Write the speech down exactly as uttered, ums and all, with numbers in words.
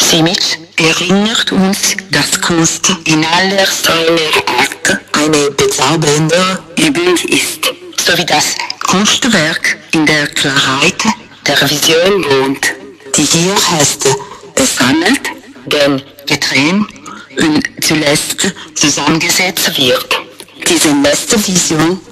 Das Image erinnert uns, dass Kunst in aller seiner Art eine bezaubernde Übung ist, sowie das Kunstwerk in der Klarheit der Vision wohnt, die hier heißt, es sammelt, denn getrennt und zuletzt zusammengesetzt wird. Diese letzte Vision